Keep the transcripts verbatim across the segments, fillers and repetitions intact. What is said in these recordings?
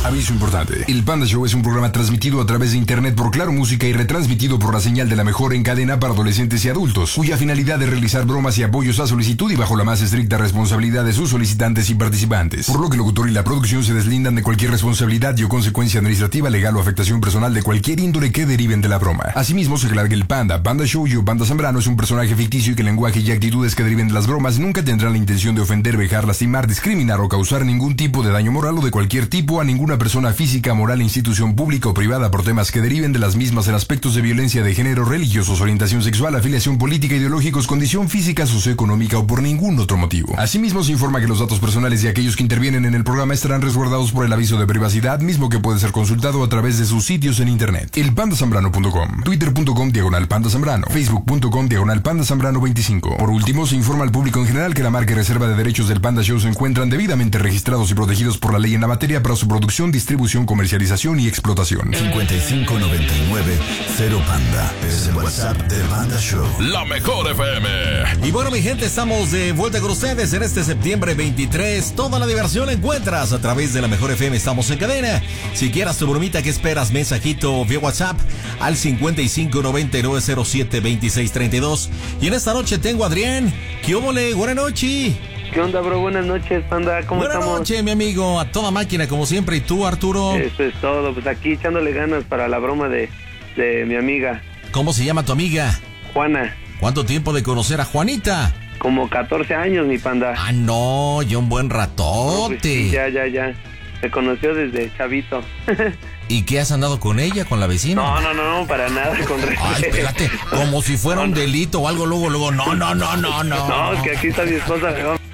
Aviso importante. El Panda Show es un programa transmitido a través de internet por Claro Música y retransmitido por la señal de la mejor en cadena para adolescentes y adultos, cuya finalidad es realizar bromas y apoyos a solicitud y bajo la más estricta responsabilidad de sus solicitantes y participantes. Por lo que el locutor y la producción se deslindan de cualquier responsabilidad y o consecuencia administrativa, legal o afectación personal de cualquier índole que deriven de la broma. Asimismo, se aclara que el Panda, Panda Show y o Panda Zambrano es un personaje ficticio y que el lenguaje y actitudes que deriven de las bromas nunca tendrán la intención de ofender, vejar, lastimar, discriminar o causar ningún tipo de daño moral o de cualquier tipo a ninguna persona física, moral, institución pública o privada por temas que deriven de las mismas en aspectos de violencia de género, religiosos, orientación sexual, afiliación política, ideológicos, condición física, socioeconómica o por ningún otro motivo. Asimismo, se informa que los datos personales de aquellos que intervienen en el programa estarán resguardados por el aviso de privacidad, mismo que puede ser consultado a través de sus sitios en internet. el panda zambrano punto com, twitter punto com diagonal panda zambrano, facebook punto com diagonal panda zambrano veinticinco. Por último, se informa al público en general que la marca y reserva de derechos del Panda Show se encuentran debidamente registrados y protegidos por la ley en la materia para su producción, distribución, comercialización y explotación. cincuenta y cinco noventa y nueve cero Panda es el WhatsApp de Panda Show. La mejor F M. Y bueno, mi gente, estamos de vuelta con ustedes en este septiembre veintitrés. Toda la diversión la encuentras a través de la mejor F M. Estamos en cadena. Si quieras tu bromita, ¿qué esperas? Mensajito vía WhatsApp al cincuenta y cinco noventa y nueve cero siete veintiséis treinta y dos. Y en esta noche tengo a Adrián. ¿Qué óvole? Buenas noches. ¿Qué onda, bro? Buenas noches, Panda. ¿Cómo Buenas estamos? Buenas noches, mi amigo. A toda máquina, como siempre. ¿Y tú, Arturo? Eso es todo. Pues aquí echándole ganas para la broma de, de mi amiga. ¿Cómo se llama tu amiga? Juana. ¿Cuánto tiempo de conocer a Juanita? Como catorce años, mi Panda. Ah, no, ya un buen ratote. No, pues sí, ya, ya, ya. Se conoció desde chavito. ¿Y qué has andado con ella, con la vecina? No, no, no, no, para nada, con respeto. Ay, espérate, como si fuera un delito o algo, luego, luego, no, no, no, no, no. No, es que aquí está mi esposa, me va a...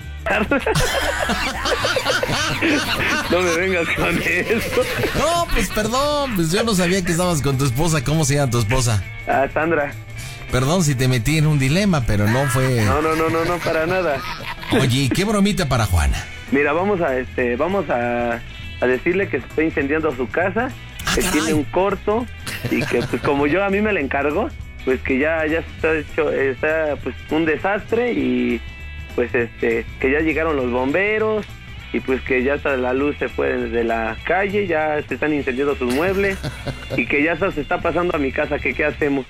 No me vengas con eso. No, pues perdón, pues yo no sabía que estabas con tu esposa. ¿Cómo se llama tu esposa? Ah, Sandra. Perdón si te metí en un dilema, pero no fue... No, no, no, no, no, para nada. Oye, ¿qué bromita para Juana? Mira, vamos a, este, vamos a, a decirle que se está incendiando su casa, ah, que caray. tiene un corto y que, pues, como yo a mí me la encargo, pues que ya, ya está hecho, está, pues, un desastre y, pues, este, que ya llegaron los bomberos y, pues, que ya hasta la luz se fue desde la calle, ya se están incendiando sus muebles y que ya se está pasando a mi casa, que qué hacemos.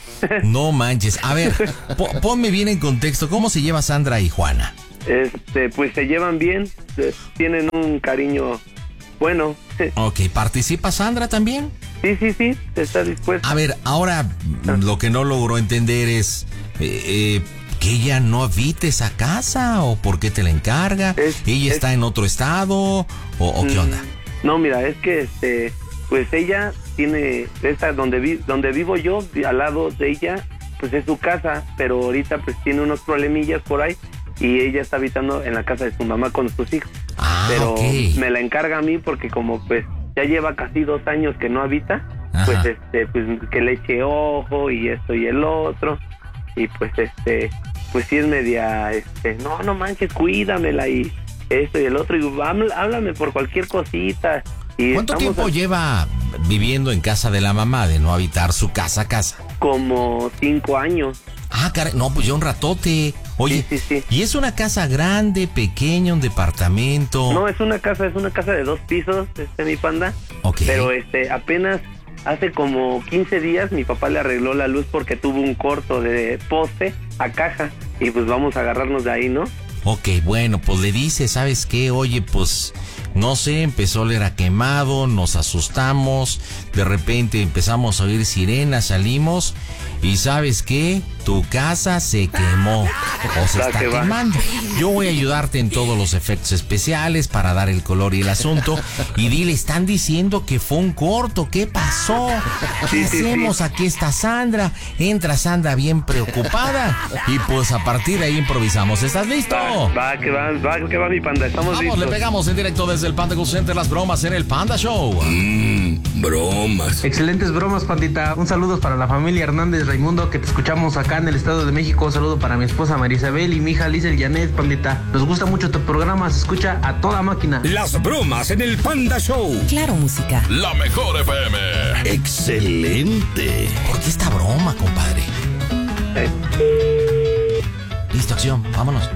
No manches. A ver, po- ponme bien en contexto. ¿Cómo se lleva Sandra y Juana? Este, pues se llevan bien, eh, tienen un cariño bueno. Ok, ¿participa Sandra también? Sí, sí, sí, está dispuesta. A ver, ahora lo que no logro entender es eh, eh, que ella no habite esa casa o por qué te la encarga. Es- ¿Ella es- está en otro estado o, o qué onda? No, mira, es que este, pues ella tiene esta donde vi, donde vivo yo, al lado de ella, pues es su casa, pero ahorita pues tiene unos problemillas por ahí y ella está habitando en la casa de su mamá con sus hijos. Ah, pero ok. me la encarga a mí porque como pues ya lleva casi dos años que no habita, Ajá. pues este, pues que le eche ojo y esto y el otro y pues este, pues sí es media, este, no, no manches, cuídamela y esto y el otro y hábl- háblame por cualquier cosita. Y ¿Cuánto estamos tiempo a- lleva viviendo en casa de la mamá, de no habitar su casa a casa? Como cinco años. Ah, caray, no, pues ya un ratote. Oye, Sí, sí, sí. ¿y es una casa grande, pequeña, un departamento? No, es una casa, es una casa de dos pisos, este, mi Panda. Ok. Pero este, apenas hace como quince días mi papá le arregló la luz porque tuvo un corto de poste a caja. Y pues vamos a agarrarnos de ahí, ¿no? Ok, bueno, pues le dice, ¿sabes qué? Oye, pues, no sé, empezó a oler a quemado, nos asustamos, de repente empezamos a oír sirenas, salimos, y ¿sabes qué? Tu casa se quemó, o se Va está que va. quemando. Yo voy a ayudarte en todos los efectos especiales para dar el color y el asunto, y dile, están diciendo que fue un corto, ¿qué pasó? ¿Qué Sí, sí, sí. hacemos? Aquí está Sandra, entra Sandra bien preocupada, y pues a partir de ahí improvisamos. ¿Estás listo? Va, va, que va, va, que va mi Panda, estamos Vamos, listos. le pegamos en directo desde el Panda Cool Center las bromas en el Panda Show. Mmm, bromas. Excelentes bromas, Pandita. Un saludo para la familia Hernández Raimundo, que te escuchamos acá en el Estado de México. Un saludo para mi esposa María Isabel y mi hija Lizel Janet, Pandita. Nos gusta mucho tu programa, se escucha a toda máquina. Las bromas en el Panda Show. Claro, música. La mejor F M. Excelente. ¿Por qué esta broma, compadre? Eh, Listo, acción, vámonos.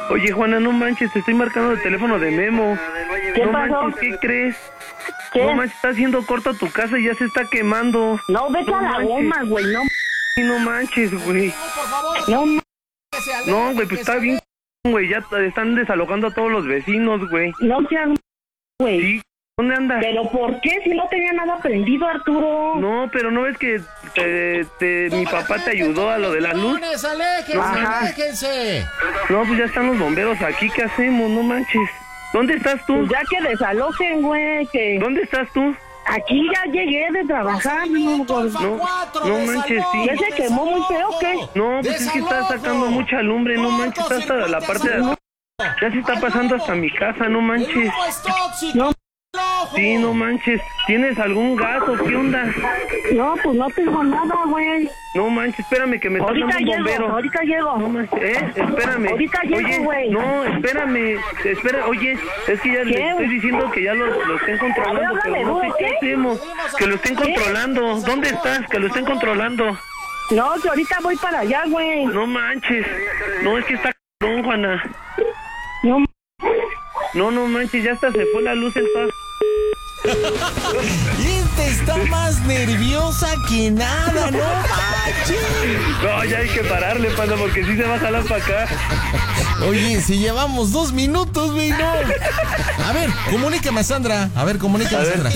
Oye, Juana, no manches, te estoy marcando el teléfono de Memo. ¿Qué no pasó? manches, ¿qué crees? ¿Qué? No manches, está haciendo corto tu casa y ya se está quemando. No, vete No a la manches. goma, güey, no. Sí, no manches, güey. No, ma- No, güey, pues está bien, güey. Ya t- están desalojando a todos los vecinos, güey. no seas, güey. Sí, ¿dónde andas? ¿Pero por qué? Si no tenía nada prendido, Arturo. No, pero ¿no ves que te- te- mi papá te ayudó a lo de la luz? ¡Aléjense, Ajá. aléjense! No, pues ya están los bomberos aquí, ¿qué hacemos? No manches. ¿Dónde estás tú? Pues ya que desalojen, güey, que... ¿Dónde estás tú? Aquí ya llegué de trabajar, no, pues, No, no manches, sí. ¿Ya se quemó muy feo o qué? No, pues es que está sacando mucha lumbre, no manches, está hasta la parte de... Ya se está pasando hasta mi casa, no manches. No, Sí, no manches. ¿Tienes algún gas o qué onda? no, pues no tengo nada, güey. No manches, espérame que me está Ahorita dando un llego, bombero. ahorita llego. No manches, eh, espérame. Ahorita llego, Oye, güey. no, espérame, espera, oye, es que ya le ¿Qué? estoy diciendo que ya lo, lo estén controlando, A ver, pero háblame, no sé ¿no? qué ¿Qué? hacemos. Que lo estén controlando. ¿Dónde estás? Que lo estén controlando. No, que ahorita voy para allá, güey. No manches. No, es que está cabrón, Juana. No, No, no manches, ya hasta se fue la luz en todas. Esta está más nerviosa que nada, no manches. No, ya hay que pararle, panda, porque sí se va a jalar para acá. Oye, si llevamos dos minutos, güey, no. A ver, comunícame a Sandra. A ver, comunícame a, Sandra.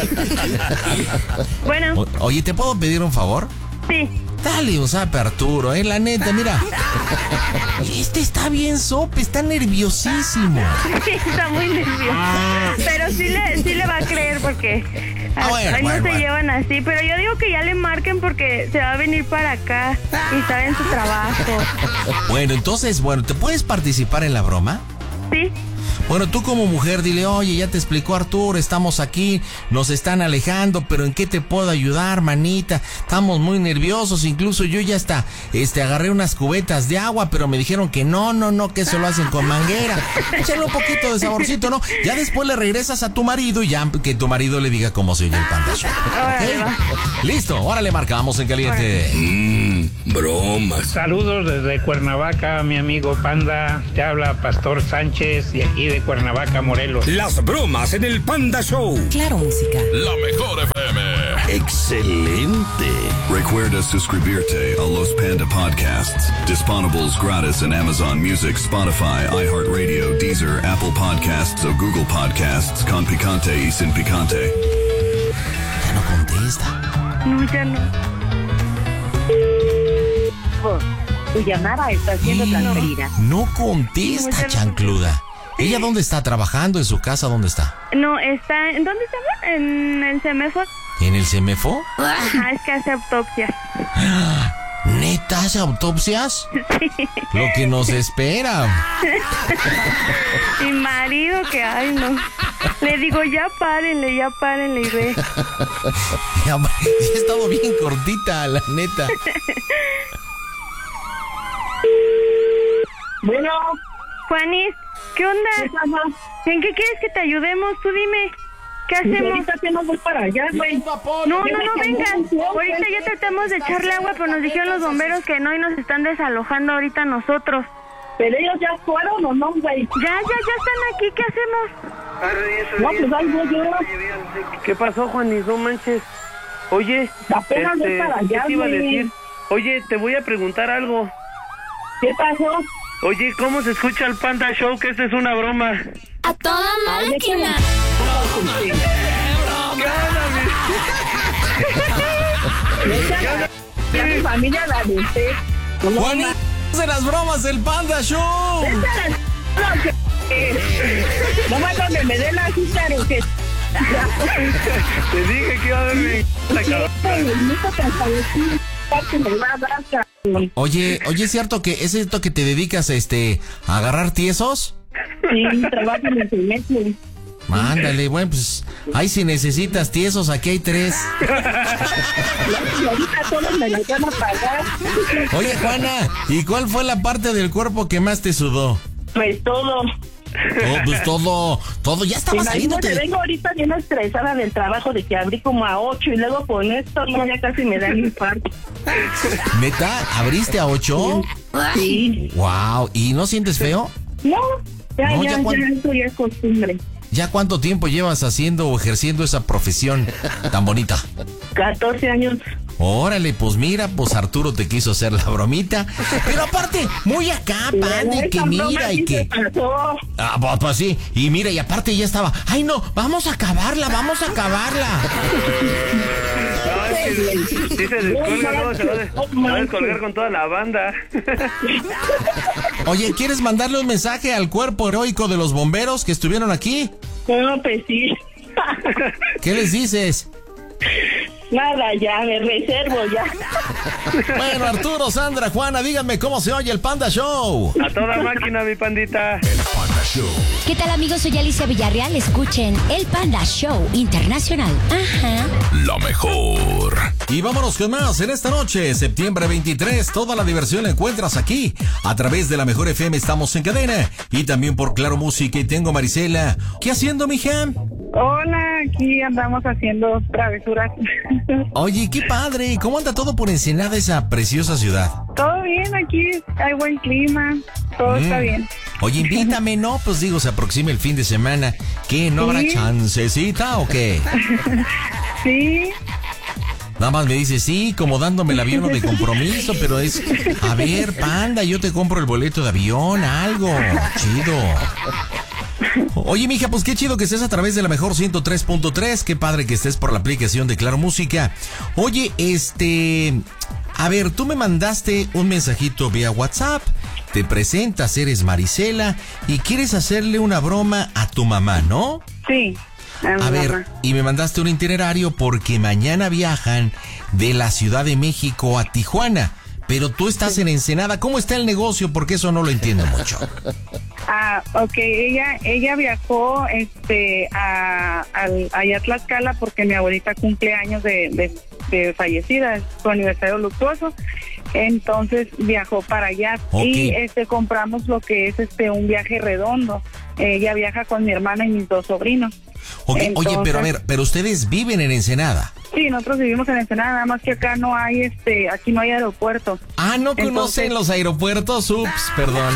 Bueno, O- oye, ¿te puedo pedir un favor? sí. Dale, o sea, Arturo, eh, la neta, mira. Este está bien sope, está nerviosísimo. Está muy nervioso. Pero sí le, sí le va a creer porque Ah, bueno, ahí no bueno, se bueno. llevan así. Pero yo digo que ya le marquen porque se va a venir para acá y está en su trabajo. Bueno, entonces, bueno, ¿te puedes participar en la broma? ¿Sí? Bueno, tú como mujer dile, oye, ya te explicó Arturo, estamos aquí, nos están alejando, pero ¿en qué te puedo ayudar, manita? Estamos muy nerviosos, incluso yo ya hasta, este, agarré unas cubetas de agua, pero me dijeron que no, no, no, que eso lo hacen con manguera. Échale un poquito de saborcito, ¿no? Ya después le regresas a tu marido y ya que tu marido le diga cómo se oye el Panda Show. Órale, va. ¿Ok? Listo, ahora le marcamos en caliente. Mmm, bromas. Saludos desde Cuernavaca, mi amigo Panda. Te habla Pastor Sánchez de aquí de Cuernavaca, Morelos. Las bromas en el Panda Show. Claro, música. La mejor F M. Excelente. Recuerda suscribirte a los Panda Podcasts. Disponibles gratis en Amazon Music, Spotify, iHeartRadio, Deezer, Apple Podcasts o Google Podcasts con picante y sin picante. Ya no contesta. No, ya no. tu llamada está siendo transferida. No contesta, chancluda. ¿Ella dónde está? ¿Trabajando? ¿En su casa? ¿Dónde está? No, está... ¿En dónde está? En el Semefo. ¿En el Semefo? Ajá, es que hace autopsias. ¿Neta hace autopsias? Sí. Lo que nos espera. Mi marido que, ay, no. Le digo, ya párenle, ya párenle y ve. Ya, ha estado bien cortita, la neta. Bueno, Juanis, ¿qué onda? ¿En qué quieres que te ayudemos? Tú dime. ¿Qué hacemos? ahorita que no voy para allá, güey. No, no, no, vengas. Ahorita ya tratamos de echarle agua, pero nos dijeron los bomberos que no y nos están desalojando ahorita nosotros. Pero ellos ya fueron o no, güey. Ya, ya, ya están aquí. ¿Qué hacemos? No, pues ahí voy yo. ¿Qué pasó, Juanis? No manches. Oye, Apenas voy para allá, ¿qué te iba a güey. decir? Oye, te voy a preguntar algo. ¿Qué pasó? Oye, ¿cómo se escucha el Panda Show? Que esta es una broma. A toda máquina. Ya mi familia la dice. Juanis de las bromas del Panda Show. No más donde me dé la cita, pero que... Te dije que iba a verme. La cabrón. Oye, oye, ¿es cierto que es cierto que te dedicas este a agarrar tiesos? Sí, trabajo en el semestre. Mándale, bueno, pues ahí si necesitas tiesos, aquí hay tres. Ahorita todos me la van a pagar. Oye, Juana, ¿y cuál fue la parte del cuerpo que más te sudó? Pues todo. Oh, pues todo, todo, ya estaba saliendo. Imagínate, vengo ahorita bien estresada del trabajo de que abrí como a ocho y luego con esto no, ya casi me da el infarto. ¿Neta? ¿Abriste a ocho? Sí. Wow, ¿y no sientes feo? No, ya, No, ya, ya ya, cuan- eso ya es costumbre. ¿Ya cuánto tiempo llevas haciendo o ejerciendo esa profesión tan bonita? catorce años. Órale, pues mira, pues Arturo te quiso hacer la bromita. Pero aparte, muy acá, Panda, y que mira, y que... Ah, pues, pues sí, y mira, y aparte ya estaba, ay no, vamos a acabarla, vamos a acabarla. No, es que si se descuelga, luego se va a des- se va a descolgar con toda la banda. Oye, ¿quieres mandarle un mensaje al cuerpo heroico de los bomberos que estuvieron aquí? No, pues sí. ¿Qué les dices? Nada, ya, me reservo ya. Bueno, Arturo, Sandra, Juana, díganme cómo se oye el Panda Show. A toda máquina, mi pandita. ¿Qué tal, amigos? Soy Alicia Villarreal. Escuchen el Panda Show Internacional. Ajá. La mejor. Y vámonos con más en esta noche, septiembre veintitrés. Toda la diversión la encuentras aquí. A través de la Mejor F M estamos en cadena. Y también por Claro Música. Y tengo a Marisela. ¿Qué haciendo, mija? Hola, aquí andamos haciendo travesuras. Oye, qué padre. ¿Cómo anda todo por Ensenada, esa preciosa ciudad? Todo bien aquí, hay buen clima, todo Mm. está bien. Oye, invítame, ¿no? Pues digo, se aproxima el fin de semana. ¿Qué? ¿No habrá Sí. chancecita o qué? Sí. Nada más me dice sí, como dándome el avión de compromiso, pero es, a ver, Panda, yo te compro el boleto de avión, algo, chido. Oye, mija, pues qué chido que estés a través de la Mejor ciento tres punto tres, qué padre que estés por la aplicación de Claro Música. Oye, este, a ver, tú me mandaste un mensajito vía WhatsApp, te presentas, eres Marisela y quieres hacerle una broma a tu mamá, ¿no? Sí. A ver, y me mandaste un itinerario porque mañana viajan de la Ciudad de México a Tijuana, pero tú estás en Ensenada. ¿Cómo está el negocio? Porque eso no lo entiendo mucho. Ah, ok, ella ella viajó este a, al- allá a Tlaxcala porque mi abuelita cumple años de, de, de fallecida, es su aniversario luctuoso, entonces viajó para allá. Ok. Y este compramos lo que es este un viaje redondo. Ella viaja con mi hermana y mis dos sobrinos. Ok, Entonces- oye, pero a ver, pero ustedes viven en Ensenada. Sí, nosotros vivimos en Ensenada, nada más que acá no hay este, aquí no hay aeropuerto. Ah, ¿no conocen Entonces- los aeropuertos? Ups, perdón.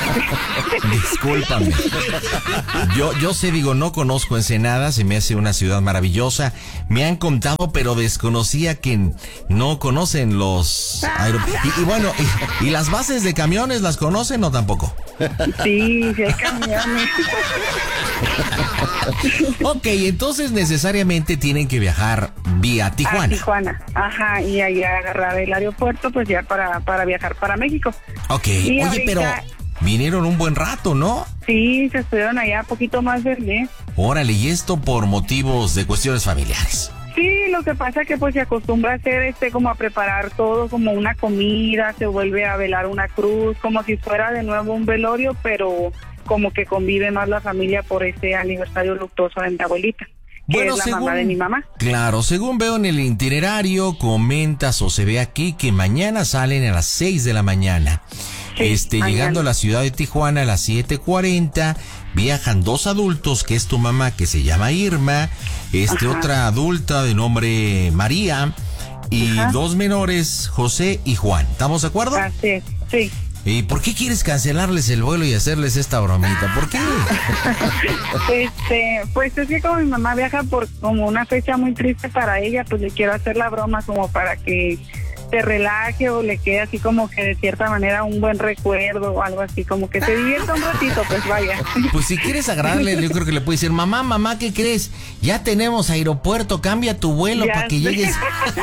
Discúlpame. Yo, yo sé, digo, no conozco Ensenada, se me hace una ciudad maravillosa. Me han contado, pero desconocía que no conocen los aeropuertos. Y, y bueno, y, y las bases de camiones las conocen o tampoco? Sí, sí hay camiones. Ok, entonces necesariamente tienen que viajar vía A Tijuana. Tijuana, ajá, y ahí agarrar el aeropuerto pues ya para, para viajar para México. Ok, Y oye, ahorita- pero vinieron un buen rato, ¿no? Sí, se estuvieron allá poquito más del mes. Órale, y esto por motivos de cuestiones familiares. Sí, lo que pasa que pues se acostumbra a hacer este como a preparar todo como una comida, se vuelve a velar una cruz, como si fuera de nuevo un velorio, pero como que convive más la familia por ese aniversario luctuoso de mi abuelita, que Bueno, es la según- mamá de mi mamá. Claro, según veo en el itinerario, comentas o se ve aquí que mañana salen a las seis de la mañana. Sí, este, mañana. llegando a la ciudad de Tijuana a las siete cuarenta, viajan dos adultos, que es tu mamá, que se llama Irma, este, Ajá. otra adulta de nombre María, y Ajá. dos menores, José y Juan. ¿Estamos de acuerdo? Así es, sí. ¿Y por qué quieres cancelarles el vuelo y hacerles esta bromita? ¿Por qué? Este, pues es que como mi mamá viaja por como una fecha muy triste para ella, pues le quiero hacer la broma como para que se relaje o le quede así como que de cierta manera un buen recuerdo o algo así, como que se divierta un ratito, pues vaya. Pues si quieres agradarle, yo creo que le puedes decir, mamá, mamá, ¿qué crees? Ya tenemos aeropuerto, cambia tu vuelo Ya para que sé. llegues.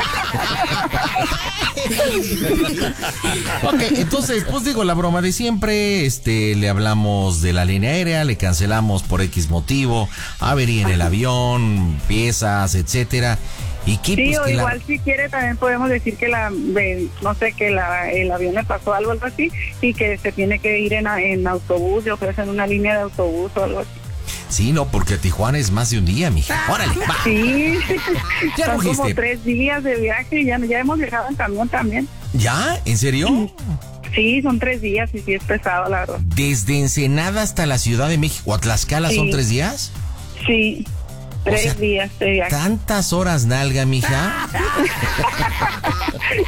Ok, entonces, pues digo, la broma de siempre, este, le hablamos de la línea aérea, le cancelamos por X motivo, avería en el avión, piezas, etcétera. ¿Y qué? Sí, Pues o que la- igual si quiere también podemos decir que la, de- no sé, que la, el avión le pasó algo, algo así, y que se tiene que ir en, a- en autobús, le ofrecen una línea de autobús o algo así. Sí, no, porque a Tijuana es más de un día, mija. Órale, va. Sí, Ya son rugiste. como tres días de viaje y ya, ya hemos viajado en camión también. ¿Ya? ¿En serio? Sí, son tres días y sí es pesado, la verdad. Desde Ensenada hasta la Ciudad de México, a Tlaxcala, ¿son Sí. tres días? Sí, tres sea, días de viaje. ¿Tantas horas nalga, mija?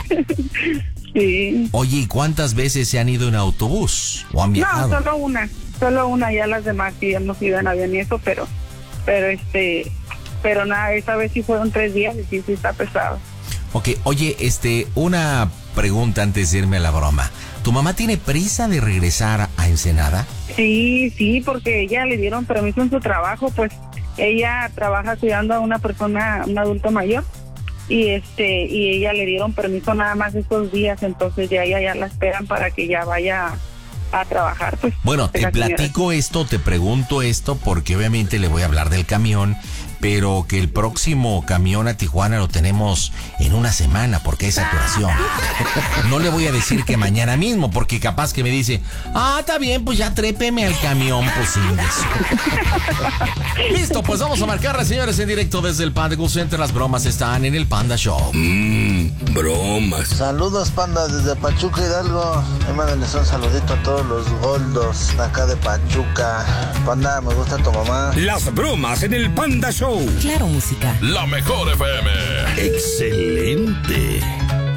Sí. Oye, ¿y cuántas veces se han ido en autobús? ¿O han No, viajado? solo una. solo una, ya las demás sí hemos ido en avión y eso, pero, pero este, pero nada, esa vez sí fueron tres días y sí, sí está pesado. Ok, oye, este, una pregunta antes de irme a la broma. ¿Tu mamá tiene prisa de regresar a Ensenada? Sí, sí, porque ella le dieron permiso en su trabajo, pues ella trabaja cuidando a una persona, un adulto mayor, y este, y ella le dieron permiso nada más estos días, entonces ya ella ya la esperan para que ya vaya a trabajar, pues. Bueno, te platico esto, te pregunto esto, porque obviamente le voy a hablar del camión, pero que el próximo camión a Tijuana lo tenemos en una semana porque hay saturación. No le voy a decir que mañana mismo, porque capaz que me dice, ah, está bien, pues ya trépeme al camión, pues sin eso. Listo, pues vamos a marcarla, señores, en directo desde el Panda Cool Center. Las bromas están en el Panda Show. Mmm, bromas. Saludos, Panda, desde Pachuca, Hidalgo. Mándenles un saludito a todos los goldos de acá de Pachuca. Panda, me gusta tu mamá. Las bromas en el Panda Show. Claro, música. La mejor F M. Excelente.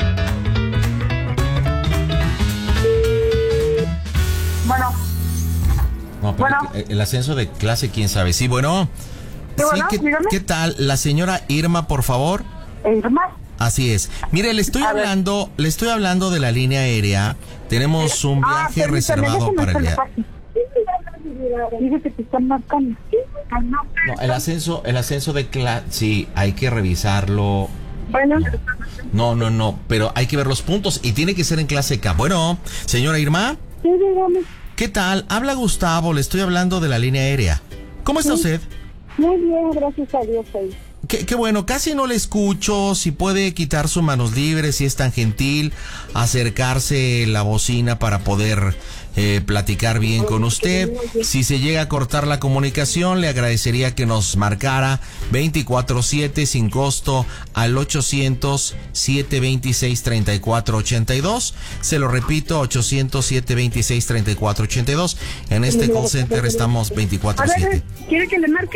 Bueno. No, pero bueno. El ascenso de clase, quién sabe. Sí, bueno. Sí, bueno, ¿qué, ¿qué tal? La señora Irma, por favor. Irma. Así es. Mire, le estoy a hablando, ver. le estoy hablando de la línea aérea. Tenemos un viaje ah, reservado para el día. Dice que te están marcando. No, el ascenso, el ascenso de clase, sí, hay que revisarlo. Bueno. No, no, no, pero hay que ver los puntos y tiene que ser en clase K. Bueno, señora Irma. Sí, dígame. ¿Qué tal? Habla Gustavo, le estoy hablando de la línea aérea. ¿Cómo está sí. usted? Muy bien, gracias a Dios. Hoy. Qué, qué bueno, casi no le escucho. Si puede quitar sus manos libres, si es tan gentil, acercarse la bocina para poder eh, platicar bien con usted. Si se llega a cortar la comunicación, le agradecería que nos marcara veinticuatro siete sin costo al ochocientos, siete veintiséis, treinta y cuatro ochenta y dos. Se lo repito, ochocientos, siete veintiséis, treinta y cuatro ochenta y dos. En este call center estamos veinticuatro siete. ¿Quiere que le marque?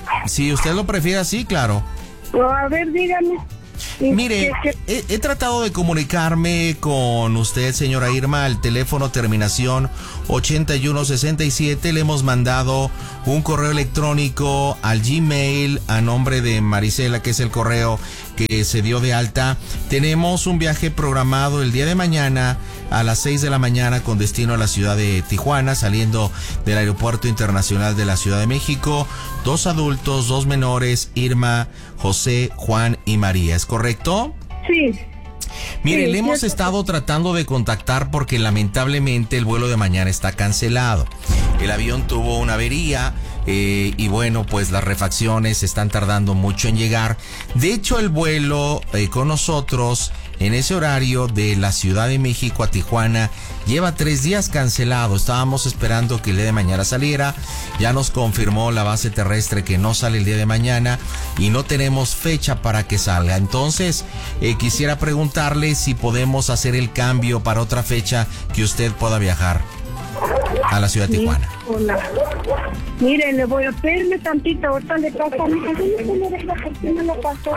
Si usted lo prefiere, sí, claro. A ver, dígame. Mire, he, he tratado de comunicarme con usted, señora Irma, al teléfono terminación ochenta y uno sesenta y siete. Le hemos mandado un correo electrónico al Gmail a nombre de Marisela, que es el correo que se dio de alta. Tenemos un viaje programado el día de mañana a las seis de la mañana con destino a la ciudad de Tijuana, saliendo del Aeropuerto Internacional de la Ciudad de México. Dos adultos, dos menores, Irma, José, Juan y María. ¿Es correcto? Sí. Mire, sí, le hemos cierto. estado tratando de contactar porque lamentablemente el vuelo de mañana está cancelado. El avión tuvo una avería eh, y bueno, pues las refacciones están tardando mucho en llegar. De hecho, el vuelo eh, con nosotros en ese horario de la Ciudad de México a Tijuana lleva tres días cancelado. Estábamos esperando que el día de mañana saliera. Ya nos confirmó la base terrestre que no sale el día de mañana y no tenemos fecha para que salga. Entonces, eh, quisiera preguntarle si podemos hacer el cambio para otra fecha que usted pueda viajar a la ciudad de Tijuana. Hola. Mire, le voy a pedirme tantito. Ahorita le paso a mi casa. No le pasó.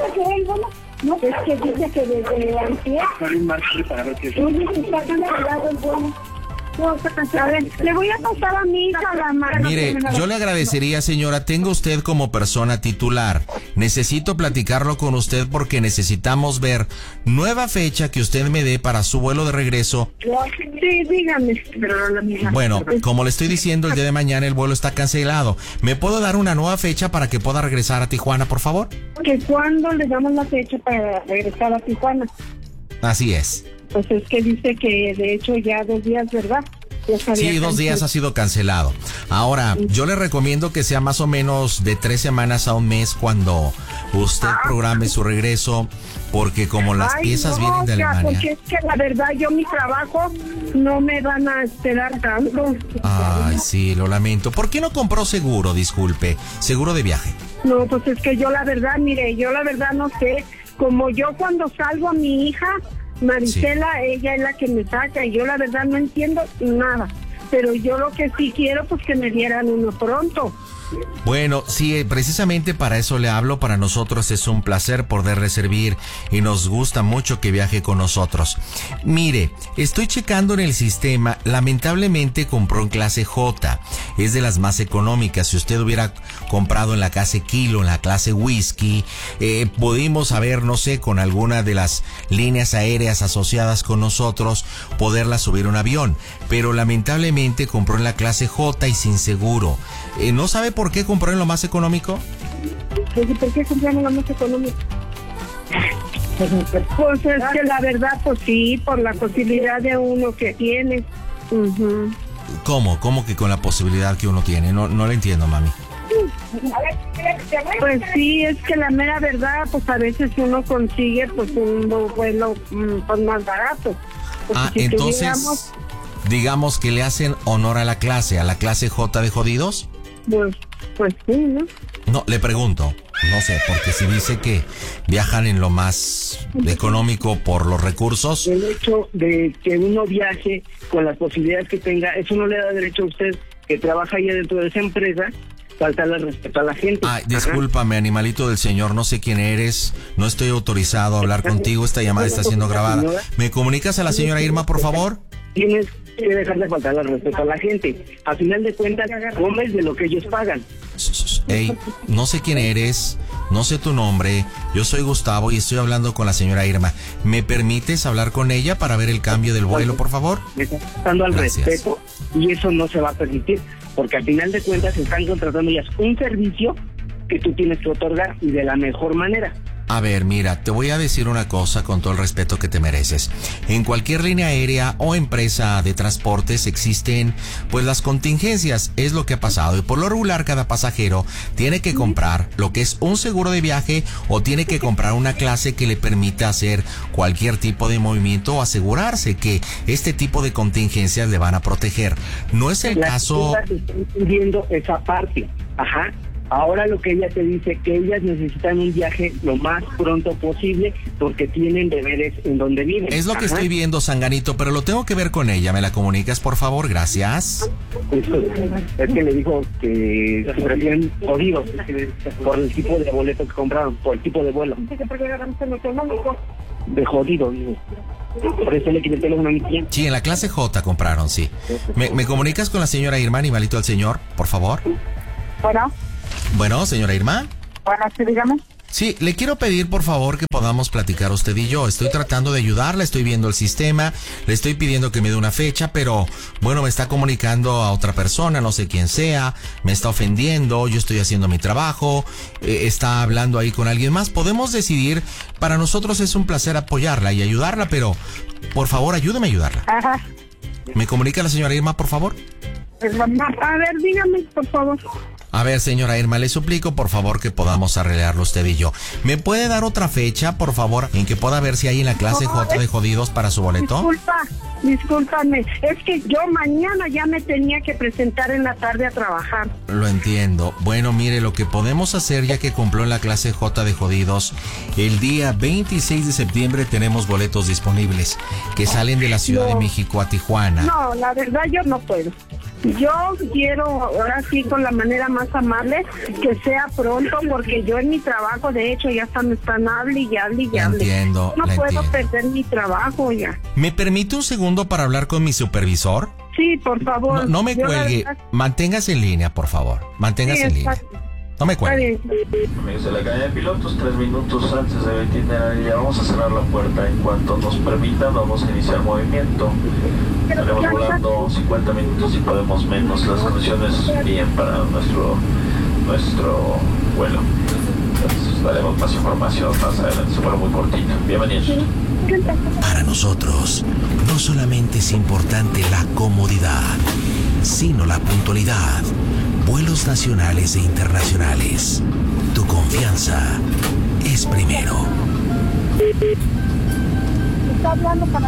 No, es que dice que desde antier. Oye, se está cancelado el vuelo. A ver, le voy a pasar a mi hija la mano. Mire, yo le agradecería, señora, tenga usted como persona titular. Necesito platicarlo con usted porque necesitamos ver nueva fecha que usted me dé para su vuelo de regreso. Sí, dígame. Bueno, como le estoy diciendo, el día de mañana el vuelo está cancelado. ¿Me puedo dar una nueva fecha para que pueda regresar a Tijuana, por favor? ¿Que cuándo le damos la fecha para regresar a Tijuana? Así es. Pues es que dice que de hecho ya dos días, ¿verdad? Sí, dos días ha sido cancelado. Ahora, yo le recomiendo que sea más o menos de tres semanas a un mes cuando usted programe su regreso, porque como las Ay, piezas no, vienen de Alemania. Porque es que la verdad yo mi trabajo no me van a esperar tanto. Ay, sí, lo lamento. ¿Por qué no compró seguro, disculpe? Seguro de viaje. No, pues es que yo la verdad, mire, yo la verdad no sé. Como yo cuando salgo a mi hija Marisela, sí. Ella es la que me saca y yo la verdad no entiendo nada, pero yo lo que sí quiero pues que me dieran uno pronto, Bueno, sí, precisamente para eso le hablo. Para nosotros es un placer poderle servir y nos gusta mucho que viaje con nosotros. Mire, estoy checando en el sistema. Lamentablemente compró en clase J. Es de las más económicas. Si usted hubiera comprado en la clase Kilo, en la clase Whisky, eh, pudimos haber, no sé, con alguna de las líneas aéreas asociadas con nosotros, poderla subir a un avión. Pero lamentablemente compró en la clase J y sin seguro. Eh, ¿No sabe por qué compró en lo más económico? ¿Por qué compró en lo más económico? Pues es que la verdad, pues sí, por la posibilidad de uno que tiene. Uh-huh. ¿Cómo? ¿Cómo que con la posibilidad que uno tiene? No, no le entiendo, mami. Pues sí, es que la mera verdad, pues a veces uno consigue pues un vuelo pues, más barato. Pues, ah, si entonces, tuviéramos... digamos que le hacen honor a la clase, a la clase J de jodidos. Pues, pues sí, ¿no? No, le pregunto, no sé, porque si dice que viajan en lo más económico por los recursos. El hecho de que uno viaje con las posibilidades que tenga, eso no le da derecho a usted, que trabaja ahí dentro de esa empresa, faltarle respeto a la gente. Ay, discúlpame, animalito del señor, no sé quién eres, no estoy autorizado a hablar contigo, esta llamada está siendo grabada. ¿Me comunicas a la señora Irma, por favor? Tienes que dejar de faltarle respeto a la gente. A final de cuentas, comes de lo que ellos pagan. Ey, no sé quién eres, no sé tu nombre, yo soy Gustavo y estoy hablando con la señora Irma. ¿Me permites hablar con ella para ver el cambio del vuelo, por favor? Me está faltando al Gracias. respeto y eso no se va a permitir, porque al final de cuentas están contratando ya un servicio que tú tienes que otorgar y de la mejor manera. A ver, mira, te voy a decir una cosa con todo el respeto que te mereces. En cualquier línea aérea o empresa de transportes existen, pues, las contingencias. Es lo que ha pasado. Y por lo regular, cada pasajero tiene que comprar lo que es un seguro de viaje o tiene que comprar una clase que le permita hacer cualquier tipo de movimiento o asegurarse que este tipo de contingencias le van a proteger. No es el Las caso... Están viendo esa parte. Ajá. Ahora lo que ella te dice, que ellas necesitan un viaje lo más pronto posible porque tienen deberes en donde viven. Es lo que Ajá. estoy viendo, Sanganito, pero lo tengo que ver con ella. ¿Me la comunicas, por favor? Gracias. Eso, es que le dijo que se prefieren jodidos por el tipo de boleto que compraron, por el tipo de vuelo. De jodido, digo. Por eso le quité el teléfono a mi tía. Sí, en la clase J compraron, sí. ¿Me, me comunicas con la señora Irma, animalito al señor, por favor? Bueno, Bueno, señora Irma. bueno, sí, dígame. Sí, le quiero pedir por favor que podamos platicar usted y yo. Estoy tratando de ayudarla, estoy viendo el sistema, le estoy pidiendo que me dé una fecha, pero bueno, me está comunicando a otra persona, no sé quién sea, me está ofendiendo, yo estoy haciendo mi trabajo, eh, está hablando ahí con alguien más. Podemos decidir, para nosotros es un placer apoyarla y ayudarla, pero por favor ayúdeme a ayudarla. Ajá. ¿Me comunica la señora Irma, por favor? A ver, dígame, por favor. A ver, señora Irma, le suplico por favor que podamos arreglarlo usted y yo. ¿Me puede dar otra fecha, por favor, en que pueda ver si hay en la clase J de jodidos para su boleto? Disculpa, discúlpame. Es que yo mañana ya me tenía que presentar en la tarde a trabajar. Lo entiendo. Bueno, mire, lo que podemos hacer, ya que cumplió en la clase J de jodidos, el día veintiséis de septiembre tenemos boletos disponibles que salen de la Ciudad No. de México a Tijuana. No, la verdad yo no puedo. Yo quiero, ahora sí, con la manera más amable, que sea pronto, porque yo en mi trabajo, de hecho, ya hasta me están hable y hable y La hable. entiendo, No la puedo entiendo. perder mi trabajo ya. ¿Me permite un segundo para hablar con mi supervisor? Sí, por favor. No, no me Yo la cuelgue. verdad- Manténgase en línea, por favor. Manténgase Sí, en línea. está- No me está cuelgue. bien. Amigos de la cadena de pilotos, tres minutos antes del itinerario, ya vamos a cerrar la puerta. En cuanto nos permitan, vamos a iniciar movimiento. Estaremos volando cincuenta minutos y podemos menos. Las condiciones bien para nuestro nuestro vuelo. Entonces, daremos más información más adelante. Es un vuelo muy cortito. Bienvenidos. Para nosotros, no solamente es importante la comodidad, sino la puntualidad. Vuelos nacionales e internacionales. Tu confianza es primero. Está hablando para...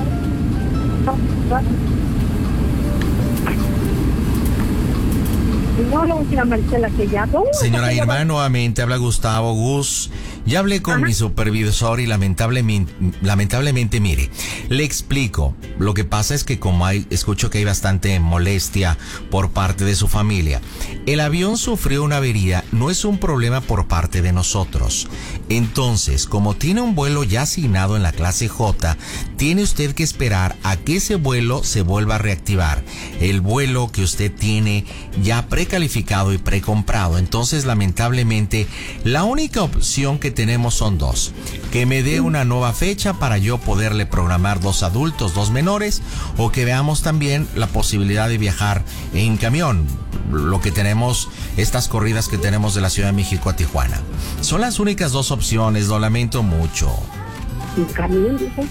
No, le voy a decir a Marisela que ya no. Señora Irma, nuevamente habla Gustavo Gus. Ya hablé con Ajá. mi supervisor y lamentablemente, lamentablemente, mire, le explico. Lo que pasa es que como hay, escucho que hay bastante molestia por parte de su familia. El avión sufrió una avería, no es un problema por parte de nosotros. Entonces, como tiene un vuelo ya asignado en la clase J, tiene usted que esperar a que ese vuelo se vuelva a reactivar. El vuelo que usted tiene ya precalificado y precomprado. Entonces, lamentablemente, la única opción que tenemos son dos. Que me dé una nueva fecha para yo poderle programar dos adultos, dos menores, o que veamos también la posibilidad de viajar en camión. Lo que tenemos, estas corridas que tenemos de la Ciudad de México a Tijuana. Son las únicas dos opciones, lo lamento mucho. ¿En camión, dijo?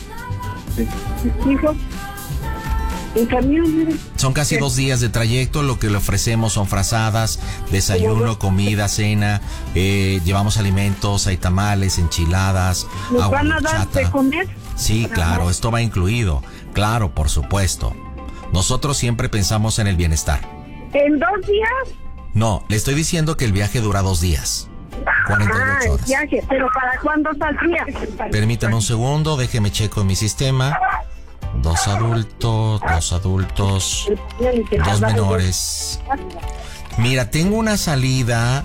¿Dijo? En camión, mire. Son casi dos días de trayecto, lo que le ofrecemos son frazadas, desayuno, comida, cena, eh, llevamos alimentos, hay tamales, enchiladas, ¿nos van a dar de comer? Sí, claro, esto va incluido, claro, por supuesto. Nosotros siempre pensamos en el bienestar. ¿En dos días? No, le estoy diciendo que el viaje dura dos días. cuarenta y ocho horas. Ah, el viaje, pero ¿para cuándo saldría? Permítame un segundo, déjeme checo en mi sistema. Dos adultos, dos adultos, dos menores. Mira, tengo una salida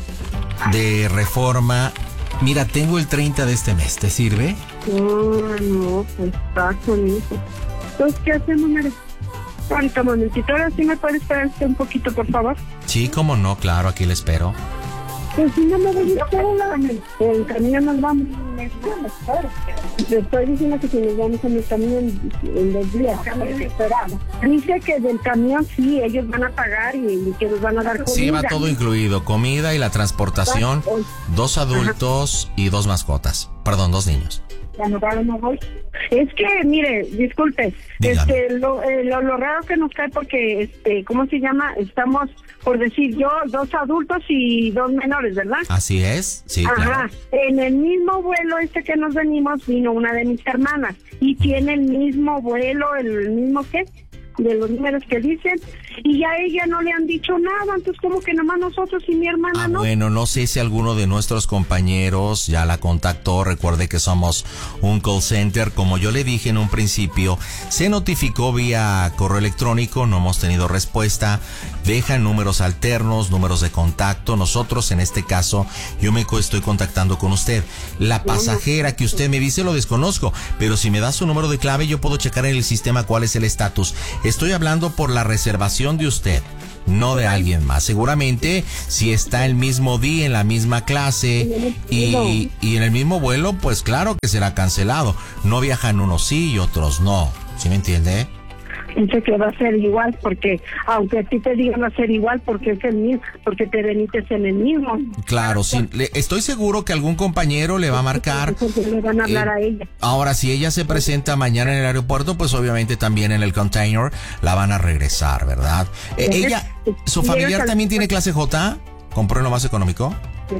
de Reforma. Mira, tengo el treinta de este mes. ¿Te sirve? No, no, pues está bonito. Entonces, ¿qué hacemos, Mare? ¿Cuánto momentito? Ahora sí me puede esperar usted un poquito, por favor. Sí, cómo no, claro, aquí le espero. Pues si no me voy a sola, en camión nos vamos. Le estoy diciendo que si nos vamos en el camión en dos días, esperamos. Dice que del camión sí, ellos van a pagar y, y que nos van a dar comida. Sí, va todo incluido, comida y la transportación, dos adultos Ajá. y dos mascotas, perdón, dos niños. Es que, mire, disculpe, este, lo, eh, lo, lo raro que nos cae porque, este, ¿cómo se llama? Estamos, por decir yo, dos adultos y dos menores, ¿verdad? Así es, sí, Ajá. claro. En el mismo vuelo este que nos venimos vino una de mis hermanas y tiene el mismo vuelo, el mismo qué, de los números que dicen, y a ella no le han dicho nada, entonces como que nomás nosotros y mi hermana ah, no. Bueno, no sé si alguno de nuestros compañeros ya la contactó. Recuerde que somos un call center, como yo le dije en un principio, se notificó vía correo electrónico, no hemos tenido respuesta, dejan números alternos, números de contacto. Nosotros en este caso, yo me estoy contactando con usted. La pasajera que usted me dice lo desconozco, pero si me da su número de clave yo puedo checar en el sistema cuál es el estatus. Estoy hablando por la reservación de usted, no de alguien más. Seguramente si está el mismo día en la misma clase y, y en el mismo vuelo, pues claro que será cancelado. No viajan unos sí y otros no. ¿Sí me entiende? Dice que va a ser igual porque, aunque a ti te digan va a ser igual porque es el mismo, porque te veniste en el mismo. Claro, sí. Le, estoy seguro que algún compañero le va a marcar. Le van a hablar eh, a ella. Ahora, si ella se presenta mañana en el aeropuerto, pues obviamente también en el container la van a regresar, ¿verdad? Eh, ella, ¿su familiar también tiene clase J? ¿Compró en lo más económico?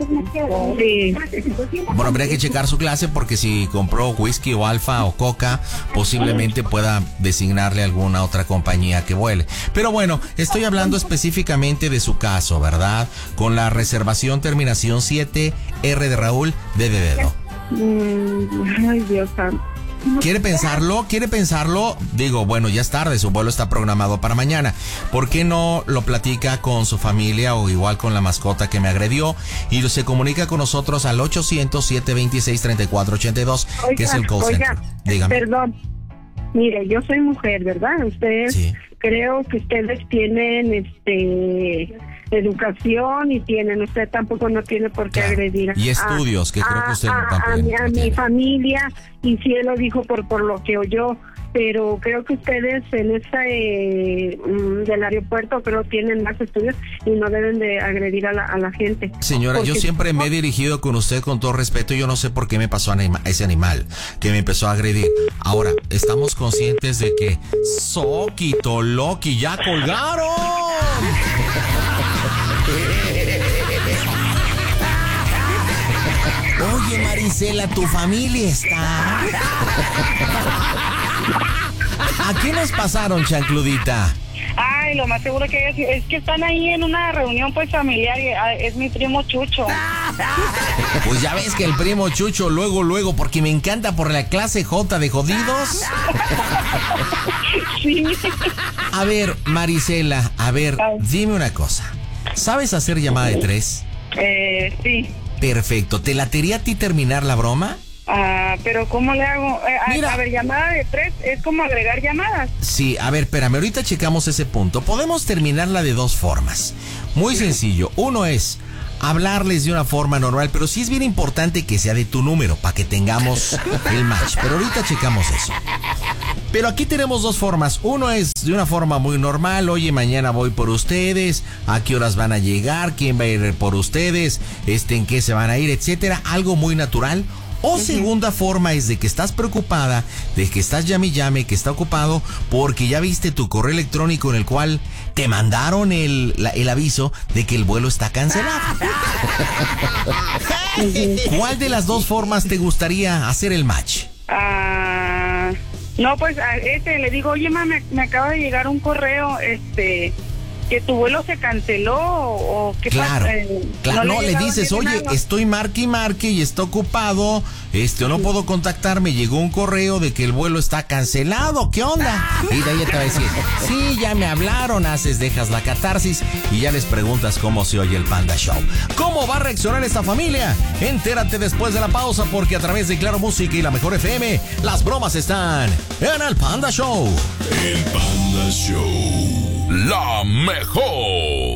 Sí. Bueno, habría que checar su clase porque si compró whisky o alfa o coca, posiblemente pueda designarle alguna otra compañía que vuele. Pero bueno, estoy hablando específicamente de su caso, ¿verdad? Con la reservación terminación siete, R de Raúl, D de dedo. Mm, ay, Dios santo. ¿Quiere pensarlo? ¿Quiere pensarlo? Digo, bueno, ya es tarde, su vuelo está programado para mañana. ¿Por qué no lo platica con su familia o igual con la mascota que me agredió? Y se comunica con nosotros al ochocientos, siete veintiséis, treinta y cuatro ochenta y dos, oiga, que es el call oiga, center. Dígame. Perdón. Mire, yo soy mujer, ¿verdad? Ustedes, sí. Creo que ustedes tienen, este... educación y tienen, usted tampoco no tiene por qué claro. agredir y estudios a, que creo que usted a, tampoco a, mi, a mi familia y sí él lo dijo por por lo que oyó, pero creo que ustedes en ese mm, del aeropuerto creo tienen más estudios y no deben de agredir a la, a la gente. Señora, porque yo siempre me he dirigido con usted con todo respeto. Yo no sé por qué me pasó a anima, ese animal que me empezó a agredir. Ahora, estamos conscientes de que Soquito Loki ya colgaron. Oye, Marisela, tu familia está. ¿A qué nos pasaron, chancludita? Ay, lo más seguro que ella, es que están ahí en una reunión pues familiar y ah, es mi primo Chucho. Pues ya ves que el primo Chucho luego, luego, porque me encanta por la clase J de jodidos. Sí. A ver, Marisela, a ver, dime una cosa. ¿Sabes hacer llamada de tres? Eh, sí. Perfecto. ¿Te latería a ti terminar la broma? Ah, pero ¿cómo le hago? Eh, Mira. A, a ver, llamada de tres es como agregar llamadas. Sí, a ver, espérame, ahorita checamos ese punto. Podemos terminarla de dos formas. Muy sencillo. Uno es hablarles de una forma normal, pero sí es bien importante que sea de tu número para que tengamos el match. Pero ahorita checamos eso. Pero aquí tenemos dos formas. Uno es de una forma muy normal. Oye, mañana voy por ustedes. ¿A qué horas van a llegar? ¿Quién va a ir por ustedes? Este, ¿en qué se van a ir? Etcétera. Algo muy natural. O segunda forma es de que estás preocupada, de que estás llame y llame, que está ocupado, porque ya viste tu correo electrónico en el cual te mandaron el, la, el aviso de que el vuelo está cancelado. ¿Cuál de las dos formas te gustaría hacer el match? Ah, no, pues a este le digo, oye, ma, me, me acaba de llegar un correo, este... que tu vuelo se canceló o qué claro, pasa. Eh, claro, no, no le, le dices, oye, nada. estoy marque y marque y está ocupado, este, o no puedo contactarme, llegó un correo de que el vuelo está cancelado, ¿qué onda? Y de ahí ella te va a decir, sí, ya me hablaron, haces, dejas la catarsis y ya les preguntas cómo se oye el Panda Show. ¿Cómo va a reaccionar esta familia? Entérate después de la pausa, porque a través de Claro Música y la Mejor F M, las bromas están en el Panda Show. El Panda Show. La mejor.